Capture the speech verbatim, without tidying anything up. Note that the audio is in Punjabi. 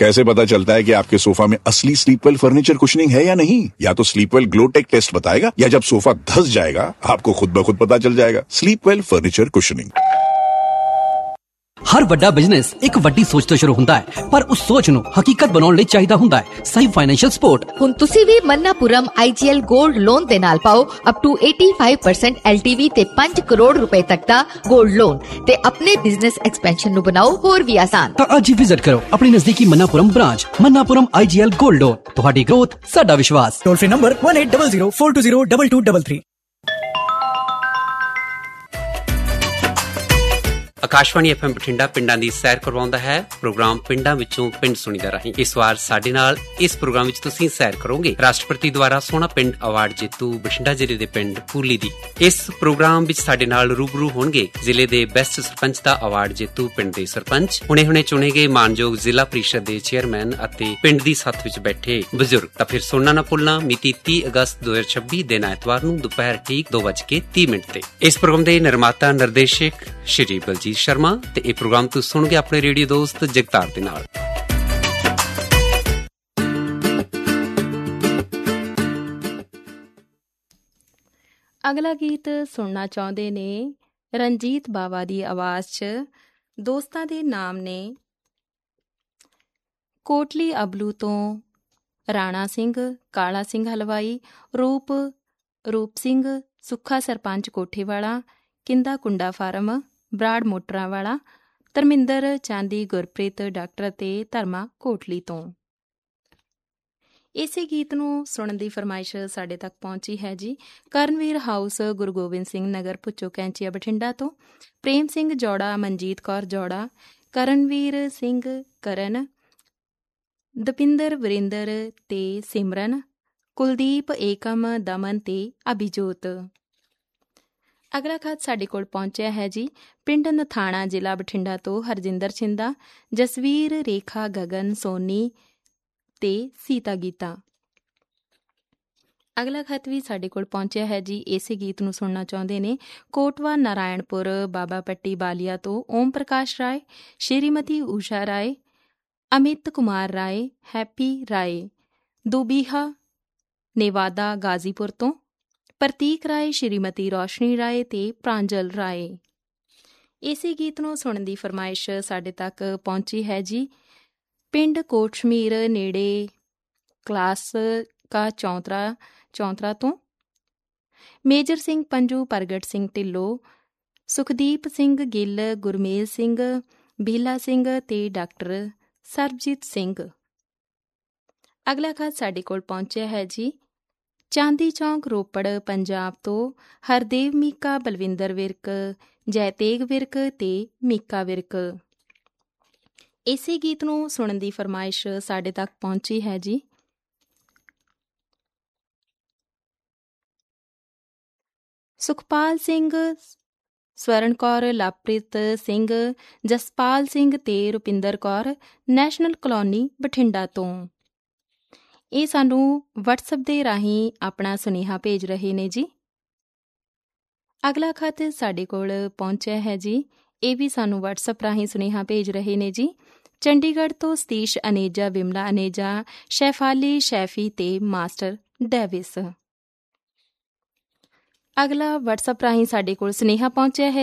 कैसे पता चलता है कि आपके सोफा में असली स्लीपवेल फर्नीचर कुशनिंग है या नहीं? या तो स्लीपवेल ग्लोटेक टेस्ट बताएगा, या जब सोफा धस जाएगा आपको खुद ब खुद पता चल जाएगा। Sleepwell furniture cushioning. हर ਵੱਡਾ ਬਿਜ਼ਨਸ ਇੱਕ ਵੱਡੀ ਸੋਚ ਤੋਂ ਸ਼ੁਰੂ ਹੁੰਦਾ ਹੈ, ਪਰ ਉਸ ਸੋਚ ਨੂੰ ਹਕੀਕਤ ਬਣਾਉਣ ਲਈ ਚਾਹੀਦਾ ਹੁੰਦਾ ਹੈ ਸਹੀ ਫਾਈਨੈਂਸ਼ੀਅਲ ਸਪੋਰਟ। ਹੁਣ ਤੁਸੀਂ ਵੀ ਮन्नापुरम आई जी एल ਗੋਲਡ ਲੋਨ ਦੇ ਨਾਲ ਪਾਓ ਅਪ ਟੂ ਪਚਾਸੀ ਪਰਸੈਂਟ ਐਲ ਟੀ ਵੀ ਤੇ ਪੰਜ ਕਰੋੜ ਰੁਪਏ ਤੱਕ ਦਾ ਗੋਲਡ ਲੋਨ ਤੇ ਆਪਣੇ ਬਿਜ਼ਨਸ ਐਕਸਪੈਂਸ਼ਨ ਨੂੰ ਬਣਾਓ ਹੋਰ ਵੀ ਆਸਾਨ। ਤਾਂ ਅੱਜ ਹੀ ਵਿਜ਼ਿਟ ਕਰੋ ਆਪਣੀ ਨਜ਼ਦੀਕੀ मन्नापुरम ਬ੍ਰਾਂਚ। मन्नापुरम आई जी एल ਗੋਲਡ ਲੋਨ, ਤੁਹਾਡੀ ਗ੍ਰੋਥ ਸਾਡਾ ਵਿਸ਼ਵਾਸ। Toll free number one eight zero zero four two zero two two three three। Akashvani F M Bathinda ਪਿੰਡਾਂ ਦੀ ਸੈਰ ਕਰਵਾਉਂਦਾ ਹੈ ਪ੍ਰੋਗਰਾਮ ਪਿੰਡਾਂ ਵਿੱਚੋਂ ਪਿੰਡ ਸੁਣੀਦਾ ਰਾਹੀਂ। ਇਸ ਵਾਰ ਸਾਡੇ ਨਾਲ ਇਸ ਪ੍ਰੋਗਰਾਮ ਵਿੱਚ ਤੁਸੀਂ ਸੈਰ ਕਰੋਗੇ ਰਾਸ਼ਟਰਪਤੀ ਦੁਆਰਾ ਸੋਹਣਾ ਪਿੰਡ ਅਵਾਰਡ ਜੇਤੂ ਬਠਿੰਡਾ ਜ਼ਿਲ੍ਹੇ ਦੇ ਪਿੰਡ ਪੂਲੀ ਦੀ। ਇਸ ਪ੍ਰੋਗਰਾਮ ਵਿੱਚ ਸਾਡੇ ਨਾਲ ਰੂਬਰੂ ਹੋਣਗੇ ਜ਼ਿਲ੍ਹੇ ਦੇ ਬੈਸਟ ਸਰਪੰਚ ਦਾ ਅਵਾਰਡ ਜੇਤੂ ਪਿੰਡ ਦੇ ਸਰਪੰਚ, ਹੁਣੇ ਹੁਣੇ ਚੁਣੇ ਗਏ ਮਾਨਯੋਗ ਜ਼ਿਲ੍ਹਾ ਪ੍ਰੀਸ਼ਦ ਦੇ ਚੇਅਰਮੈਨ ਅਤੇ ਪਿੰਡ ਦੀ ਸੱਥ ਵਿੱਚ ਬੈਠੇ ਬਜ਼ੁਰਗ। ਤਾਂ ਫਿਰ ਸੁਣਨਾ ਨਾ ਭੁੱਲਣਾ ਮਿਤੀ ਤੀਹ ਅਗਸਤ ਦੋ ਹਜ਼ਾਰ ਛੱਬੀ ਦਿਨ ਐਤਵਾਰ ਨੂੰ ਦੁਪਹਿਰ ਠੀਕ ਦੋ ਵੱਜ ਕੇ ਤੀਹ ਮਿੰਟ ਤੇ। ਇਸ ਪ੍ਰੋਗਰਾਮ ਦੇ ਨਿਰਮਾਤਾ ਨਿਰਦੇਸ਼ਕ ਸ਼੍ਰੀ ਬਲਜੀਤ ਸ਼ਰਮਾ ਤੇ ਇਹ ਪ੍ਰੋਗਰਾਮ ਤੁਸੀਂ ਸੁਣੋਗੇ ਆਪਣੇ ਰੇਡੀਓ ਦੋਸਤ ਜਗਤਾਰ ਦੇ ਨਾਲ। ਅਗਲਾ ਗੀਤ ਸੁਣਨਾ ਚਾਹੁੰਦੇ ਨੇ ਰਣਜੀਤ ਬਾਵਾ ਦੀ ਆਵਾਜ਼ 'ਚ। ਦੋਸਤਾਂ ਦੇ ਨਾਮ ਨੇ ਕੋਟਲੀ ਅਬਲੂ ਤੋਂ ਰਾਣਾ ਸਿੰਘ, ਕਾਲਾ ਸਿੰਘ ਹਲਵਾਈ, ਰੂਪ ਰੂਪ ਸਿੰਘ, ਸੁੱਖਾ ਸਰਪੰਚ ਕੋਠੇਵਾਲਾ, ਕਿੰਦਾ ਕੁੰਡਾ ਫਾਰਮ, ਬਰਾੜ ਮੋਟਰਾਂ ਵਾਲਾ, ਧਰਮਿੰਦਰ ਚਾਂਦੀ, ਗੁਰਪ੍ਰੀਤ ਡਾਕਟਰ ਅਤੇ ਧਰਮਾ ਕੋਟਲੀ ਤੋਂ। ਇਸੇ ਗੀਤ ਨੂੰ ਸੁਣਨ ਦੀ ਫਰਮਾਇਸ਼ ਸਾਡੇ ਤੱਕ ਪਹੁੰਚੀ ਹੈ ਜੀ ਕਰਨਵੀਰ ਹਾਊਸ, ਗੁਰੂ ਗੋਬਿੰਦ ਸਿੰਘ ਨਗਰ, ਭੁੱਚੋ ਕੈਂਚੀਆ ਬਠਿੰਡਾ ਤੋਂ। ਪ੍ਰੇਮ ਸਿੰਘ ਜੌੜਾ, ਮਨਜੀਤ ਕੌਰ ਜੌੜਾ, ਕਰਨਵੀਰ ਸਿੰਘ ਕਰਨ, ਦਪਿੰਦਰ ਵਰਿੰਦਰ ਤੇ ਸਿਮਰਨ, ਕੁਲਦੀਪ, ਏਕਮ, ਦਮਨ ਤੇ ਅਭਿਜੋਤ। ਅਗਲਾ ਖਤ ਸਾਡੇ ਕੋਲ ਪਹੁੰਚਿਆ ਹੈ ਜੀ ਪਿੰਡ ਨਥਾਣਾ, ਜ਼ਿਲ੍ਹਾ ਬਠਿੰਡਾ ਤੋਂ ਹਰਜਿੰਦਰ ਛਿੰਦਾ, ਜਸਵੀਰ, ਰੇਖਾ, ਗਗਨ, ਸੋਨੀ ਤੇ ਸੀਤਾ ਗੀਤਾ। ਅਗਲਾ ਖਤ ਵੀ ਸਾਡੇ ਕੋਲ ਪਹੁੰਚਿਆ ਹੈ ਜੀ ਇਸੇ ਗੀਤ ਨੂੰ ਸੁਣਨਾ ਚਾਹੁੰਦੇ ਨੇ ਕੋਟਵਾ ਨਾਰਾਇਣਪੁਰ, ਬਾਬਾ ਪੱਟੀ ਬਾਲੀਆ ਤੋਂ ਓਮ ਪ੍ਰਕਾਸ਼ ਰਾਏ, ਸ਼੍ਰੀਮਤੀ ਊਸ਼ਾ ਰਾਏ, ਅਮਿਤ ਕੁਮਾਰ ਰਾਏ, ਹੈਪੀ ਰਾਏ, ਦੁਬੀਹਾ ਨੇਵਾਦਾ ਗਾਜ਼ੀਪੁਰ ਤੋਂ, ਪ੍ਰਤੀਕ ਰਾਏ, ਸ਼੍ਰੀਮਤੀ ਰੋਸ਼ਨੀ ਰਾਏ ਤੇ ਪ੍ਰਾਂਜਲ ਰਾਏ। ਇਸੇ ਗੀਤ ਨੂੰ ਸੁਣਨ ਦੀ ਫਰਮਾਇਸ਼ ਸਾਡੇ ਤੱਕ ਪਹੁੰਚੀ ਹੈ ਜੀ ਪਿੰਡ ਕੋਟਸ਼ਮੀਰ ਨੇੜੇ ਕਲਾਸ ਕਾ ਚੌਂਤਰਾ ਚੌਂਤਰਾ ਤੋਂ ਮੇਜਰ ਸਿੰਘ ਪੰਜੂ, ਪ੍ਰਗਟ ਸਿੰਘ ਢਿੱਲੋਂ, ਸੁਖਦੀਪ ਸਿੰਘ ਗਿੱਲ, ਗੁਰਮੇਲ ਸਿੰਘ, ਬੀਲਾ ਸਿੰਘ ਤੇ ਡਾਕਟਰ ਸਰਬਜੀਤ ਸਿੰਘ। ਅਗਲਾ ਖਤ ਸਾਡੇ ਕੋਲ ਪਹੁੰਚਿਆ ਹੈ ਜੀ ਚਾਂਦੀ ਚੌਂਕ, ਰੋਪੜ, ਪੰਜਾਬ ਤੋਂ ਹਰਦੇਵ ਮੀਕਾ, ਬਲਵਿੰਦਰ ਵਿਰਕ, ਜੈਤੇਗ ਵਿਰਕ ਤੇ ਮੀਕਾ ਵਿਰਕ। ਇਸੇ ਗੀਤ ਨੂੰ ਸੁਣਨ ਦੀ ਫਰਮਾਇਸ਼ ਸਾਡੇ ਤੱਕ ਪਹੁੰਚੀ ਹੈ ਜੀ ਸੁਖਪਾਲ ਸਿੰਘ, ਸਵਰਨ ਕੌਰ, ਲਵਪ੍ਰੀਤ ਸਿੰਘ, ਜਸਪਾਲ ਸਿੰਘ ਤੇ ਰੁਪਿੰਦਰ ਕੌਰ, ਨੈਸ਼ਨਲ ਕਲੋਨੀ ਬਠਿੰਡਾ ਤੋਂ। ਇਹ ਸਾਨੂੰ ਵਟਸਐਪ ਦੇ ਰਾਹੀਂ ਆਪਣਾ ਸੁਨੇਹਾ ਭੇਜ ਰਹੇ ਨੇ ਜੀ। ਅਗਲਾ ਖਤ ਸਾਡੇ ਕੋਲ ਪਹੁੰਚਿਆ ਹੈ ਜੀ ਇਹ ਵੀ ਸਾਨੂੰ ਵਟਸਐਪ ਰਾਹੀਂ ਸੁਨੇਹਾ ਭੇਜ ਰਹੇ ਨੇ ਜੀ ਚੰਡੀਗੜ੍ਹ ਤੋਂ ਸਤੀਸ਼ ਅਨੇਜਾ, ਬਿਮਲਾ ਅਨੇਜਾ, ਸ਼ੈਫਾਲੀ ਸ਼ੈਫੀ ਤੇ ਮਾਸਟਰ ਡੇਵਿਸ। ਅਗਲਾ ਵਟਸਐਪ ਰਾਹੀਂ ਸਾਡੇ ਕੋਲ ਸੁਨੇਹਾ ਪਹੁੰਚਿਆ ਹੈ